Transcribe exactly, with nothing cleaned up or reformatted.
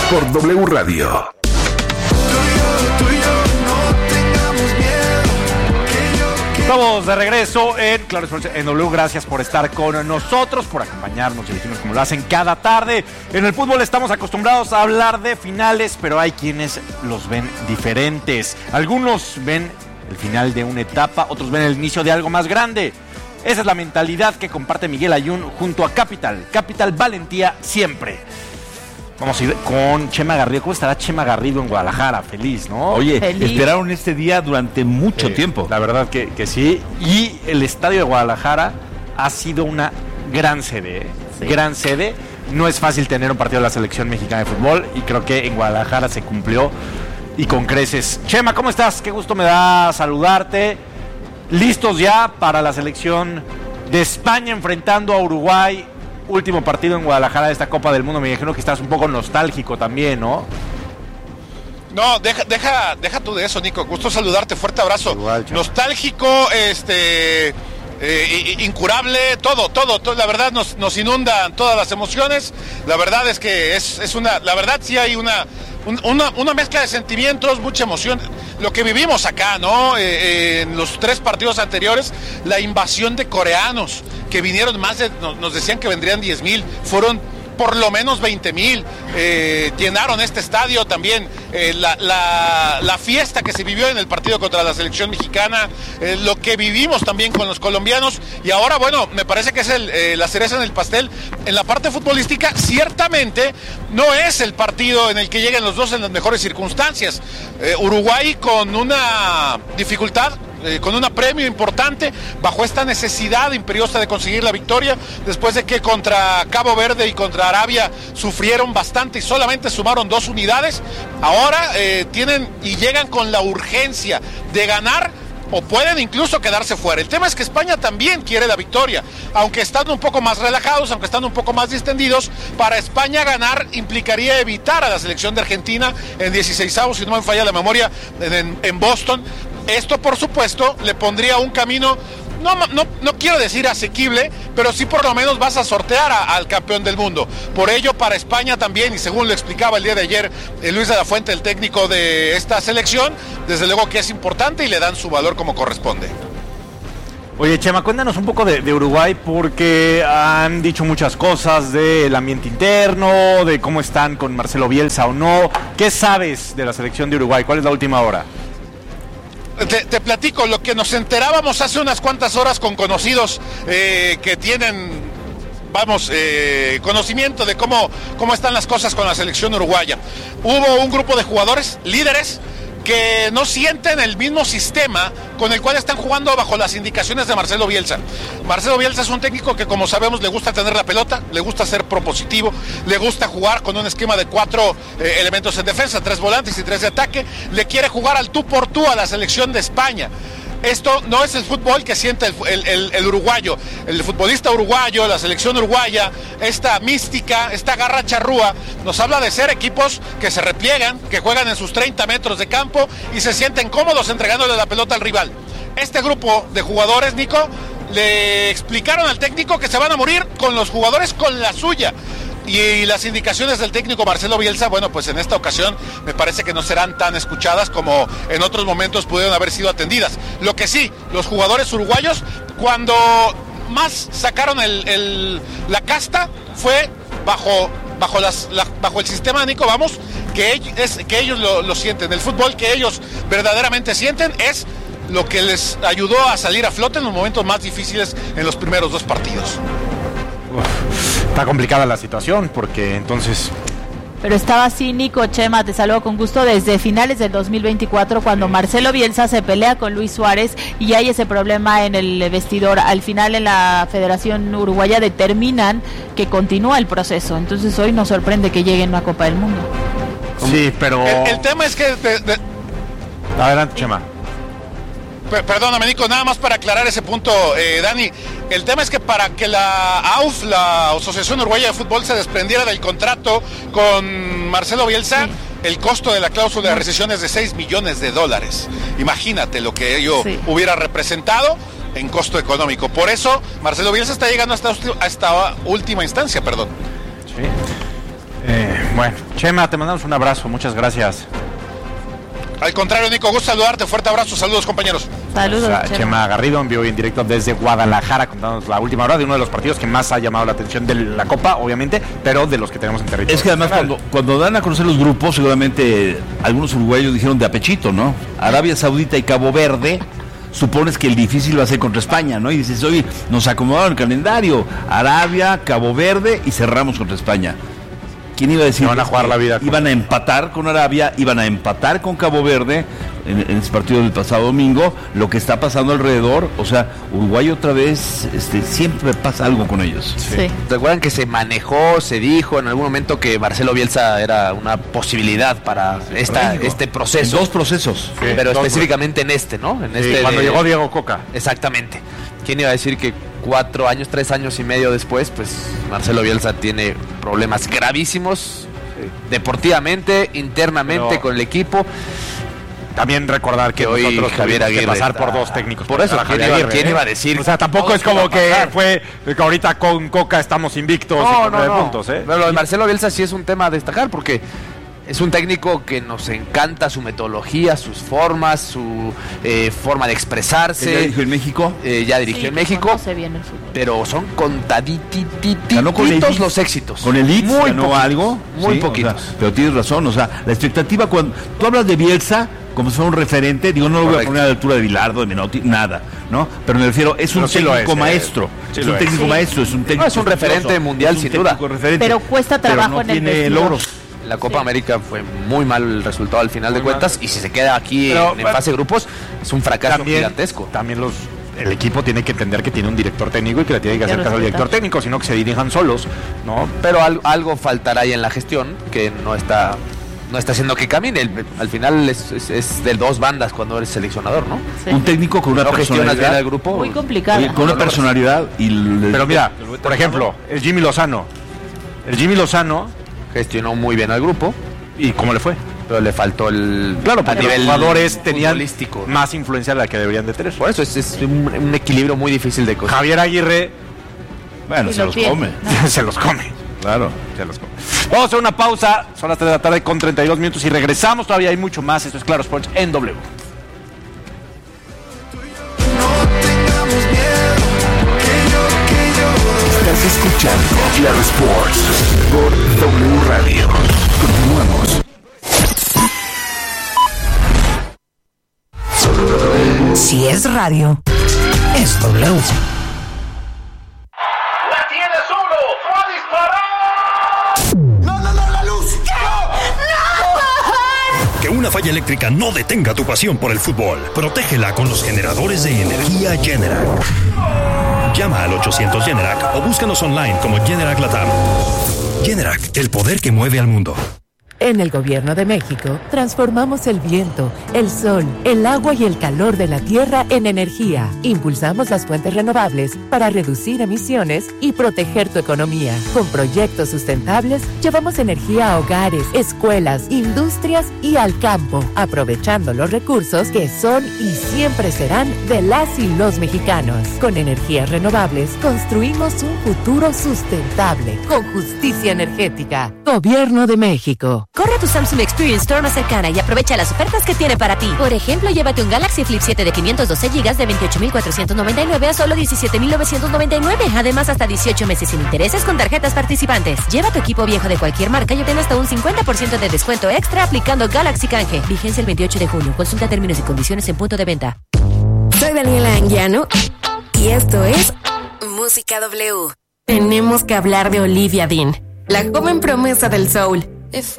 por W Radio. Estamos de regreso en Claro Sports en W. Gracias por estar con nosotros, por acompañarnos y elegirnos como lo hacen cada tarde. En el fútbol estamos acostumbrados a hablar de finales, pero hay quienes los ven diferentes. Algunos ven el final de una etapa, otros ven el inicio de algo más grande. Esa es la mentalidad que comparte Miguel Ayun junto a Capital. Capital, valentía siempre. Vamos a ir con Chema Garrido. ¿Cómo estará Chema Garrido en Guadalajara? Feliz, ¿no? Oye, Feliz. esperaron este día durante mucho Eh, tiempo. La verdad que, que sí. Y el estadio de Guadalajara ha sido una gran sede. ¿eh? Sí. Gran sede. No es fácil tener un partido de la selección mexicana de fútbol y creo que en Guadalajara se cumplió y con creces. Chema, ¿cómo estás? Qué gusto me da saludarte. Listos ya para la selección de España enfrentando a Uruguay. Último partido en Guadalajara de esta Copa del Mundo. Me imagino que estás un poco nostálgico también, ¿no? No, deja, deja, deja tú de eso, Nico. Gusto saludarte, fuerte abrazo. Igual, Chema. Nostálgico, este, eh, incurable, todo, todo, todo. La verdad nos, nos inundan todas las emociones. La verdad es que es, es una, la verdad sí hay una, un, una, una mezcla de sentimientos, mucha emoción. Lo que vivimos acá, ¿no? Eh, eh, en los tres partidos anteriores, la invasión de coreanos que vinieron más de, nos, nos decían que vendrían diez mil, fueron por lo menos veinte mil, eh, llenaron este estadio también, eh, la, la, la fiesta que se vivió en el partido contra la selección mexicana, eh, lo que vivimos también con los colombianos, y ahora bueno, me parece que es el, eh, la cereza en el pastel, en la parte futbolística, ciertamente no es el partido en el que lleguen los dos en las mejores circunstancias, eh, Uruguay con una dificultad, Eh, con un apremio importante, bajo esta necesidad imperiosa de conseguir la victoria, después de que contra Cabo Verde y contra Arabia sufrieron bastante y solamente sumaron dos unidades, ahora eh, tienen y llegan con la urgencia de ganar, o pueden incluso quedarse fuera. El tema es que España también quiere la victoria, aunque están un poco más relajados, aunque están un poco más distendidos. Para España ganar implicaría evitar a la selección de Argentina en dieciseisavos, si no me falla la memoria, en, en Boston. Esto, por supuesto, le pondría un camino, no, no, no quiero decir asequible, pero sí por lo menos vas a sortear a, al campeón del mundo. Por ello, para España también, y según lo explicaba el día de ayer eh, Luis de la Fuente, el técnico de esta selección, desde luego que es importante y le dan su valor como corresponde. Oye, Chema, cuéntanos un poco de, de Uruguay, porque han dicho muchas cosas del ambiente interno, de cómo están con Marcelo Bielsa o no. ¿Qué sabes de la selección de Uruguay? ¿Cuál es la última hora? Te, te platico lo que nos enterábamos hace unas cuantas horas con conocidos eh, que tienen, vamos, eh, conocimiento de cómo, cómo están las cosas con la selección uruguaya. Hubo un grupo de jugadores, líderes, que no sienten el mismo sistema con el cual están jugando bajo las indicaciones de Marcelo Bielsa. Marcelo Bielsa es un técnico que, como sabemos, le gusta tener la pelota, le gusta ser propositivo, le gusta jugar con un esquema de cuatro eh, elementos en defensa, tres volantes y tres de ataque, le quiere jugar al tú por tú a la selección de España. Esto no es el fútbol que siente el, el, el, el uruguayo, el futbolista uruguayo, la selección uruguaya, esta mística, esta garra charrúa, nos habla de ser equipos que se repliegan, que juegan en sus treinta metros de campo y se sienten cómodos entregándole la pelota al rival. Este grupo de jugadores, Nico, le explicaron al técnico que se van a morir con los jugadores con la suya. Y las indicaciones del técnico Marcelo Bielsa, bueno, pues en esta ocasión me parece que no serán tan escuchadas como en otros momentos pudieron haber sido atendidas. Lo que sí, los jugadores uruguayos, cuando más sacaron el, el, la casta, fue bajo, bajo, las, la, bajo el sistema, Nico, vamos, que, es, que ellos lo, lo sienten. El fútbol que ellos verdaderamente sienten es lo que les ayudó a salir a flote en los momentos más difíciles en los primeros dos partidos. Uf, está complicada la situación porque entonces... Pero estaba así, Nico. Chema, te saludo con gusto desde finales del dos mil veinticuatro, cuando Marcelo Bielsa se pelea con Luis Suárez y hay ese problema en el vestidor. Al final en la Federación Uruguaya determinan que continúa el proceso. Entonces hoy nos sorprende que lleguen a Copa del Mundo. Sí, pero... El, el tema es que... De, de... Adelante, Chema. Perdóname, Nico, nada más para aclarar ese punto, eh, Dani. El tema es que para que la A U F, la Asociación Uruguaya de Fútbol, se desprendiera del contrato con Marcelo Bielsa, sí, el costo de la cláusula de rescisión es de seis millones de dólares. Imagínate lo que ello sí. hubiera representado en costo económico. Por eso, Marcelo Bielsa está llegando hasta, a esta última instancia, perdón. Sí. Eh, Bueno, Chema, te mandamos un abrazo, muchas gracias. Al contrario, Nico, gusto saludarte, fuerte abrazo, saludos compañeros. Saludos, O sea, Chema. Chema Garrido envió en directo desde Guadalajara contándonos la última hora de uno de los partidos que más ha llamado la atención de la Copa, obviamente, pero de los que tenemos en territorio. Es que además cuando, cuando dan a conocer los grupos, seguramente algunos uruguayos dijeron de apechito, ¿no? Arabia Saudita y Cabo Verde, supones que el difícil va a ser contra España, ¿no? Y dices, oye, nos acomodaron el calendario, Arabia, Cabo Verde y cerramos contra España. ¿Quién iba a decir? Que van a jugar la vida con- Iban a empatar con Arabia, iban a empatar con Cabo Verde en, en ese partido del pasado domingo. Lo que está pasando alrededor, o sea, Uruguay otra vez, este, siempre pasa algo con ellos. Sí. Recuerdan que se manejó, se dijo en algún momento que Marcelo Bielsa era una posibilidad para esta, México. este En proceso, dos procesos. Sí, pero dos, específicamente en este, ¿no? En Sí, este cuando de- llegó Diego Coca. Exactamente. ¿Quién iba a decir que cuatro años, tres años y medio después, pues Marcelo Bielsa tiene problemas gravísimos deportivamente, internamente Pero- con el equipo? También recordar que, Que hoy nosotros Javier tuvimos que Aguirre pasar está- por dos técnicos. Por eso, Para ¿quién Javier iba- quién ¿eh? iba a decir? O sea, tampoco Todo es como esto va a que pasar. fue que ahorita con Coca estamos invictos y No, con no, nueve no. puntos, ¿eh? Pero lo de Marcelo Bielsa sí es un tema a destacar porque es un técnico que nos encanta su metodología, sus formas, su eh, forma de ¿Qué expresarse. ya dijo en México? Eh, ya dirigió Sí, en que México, conoce bien el fútbol. pero son Ganó con el contadititos Leeds. los éxitos. Con el Leeds muy ganó poquitos, algo. muy sí, poquitos. o sea, pero tienes razón, o sea, la expectativa cuando tú hablas de Bielsa como si fuera un referente, digo, no lo voy a Correcto. poner a la altura de Bilardo, de Menotti, nada, ¿no? Pero me refiero, es un Pero sí lo técnico es, eh. maestro, Sí es lo un es. técnico Sí. maestro, es un técnico No, es un referente exitoso, mundial, es un sin duda. técnico referente, Pero cuesta trabajo no en el tiene vestidor. logros. La Copa Sí. América fue muy mal el resultado al final de Muy cuentas mal. y si se queda aquí Pero, en, en fase de grupos es un fracaso gigantesco. También los el equipo tiene que entender que tiene un director técnico y que le tiene que Que hacer caso al respetar. director técnico, sino que se dirijan solos, ¿no? Pero al- algo faltará ahí en la gestión que no está no está haciendo que camine. El- al final es, es- es de dos bandas cuando eres seleccionador, ¿no? Sí. Un técnico con una No gestionas bien personalidad, al grupo. Muy complicado. oye, con una personalidad y le- Pero mira, por ejemplo, el Jimmy Lozano. El Jimmy Lozano, Gestionó muy bien al grupo, ¿y cómo le fue? pero le faltó el Claro, a porque los nivel jugadores tenían futbolístico. más influencia de la que deberían de tener. Por eso es, es un, un equilibrio muy difícil de conseguir. Javier Aguirre bueno, Y se lo los pierde. come, se los come. claro. Se los come. Vamos a hacer una pausa. Son las tres de la tarde con treinta y dos minutos y regresamos. Todavía hay mucho más. Esto es Claro Sports en W. Estás escuchando Claro Sports por W Radio. Continuamos. Si es radio, es W. ¡La tiene solo! ¡Va a disparar! ¡No, no, no, la luz! Que una falla eléctrica no detenga tu pasión por el fútbol. Protégela con los generadores de energía Generac. Llama al ochocientos Generac o búscanos online como Generac Latam. Generac, el poder que mueve al mundo. En el Gobierno de México, transformamos el viento, el sol, el agua y el calor de la tierra en energía. Impulsamos las fuentes renovables para reducir emisiones y proteger tu economía. Con proyectos sustentables, llevamos energía a hogares, escuelas, industrias y al campo, aprovechando los recursos que son y siempre serán de las y los mexicanos. Con energías renovables, construimos un futuro sustentable, con justicia energética. Gobierno de México. Corre a tu Samsung Experience Store más cercana y aprovecha las ofertas que tiene para ti. Por ejemplo, llévate un Galaxy Flip siete de quinientos doce gigas de veintiocho mil cuatrocientos noventa y nueve a solo diecisiete mil novecientos noventa y nueve. Además, hasta dieciocho meses sin intereses con tarjetas participantes. Lleva tu equipo viejo de cualquier marca y obtén hasta un cincuenta por ciento de descuento extra aplicando Galaxy Canje. Vigencia el veintiocho de junio. Consulta términos y condiciones en punto de venta. Soy Daniela Anguiano y esto es Música W. Tenemos que hablar de Olivia Dean, la joven promesa del soul.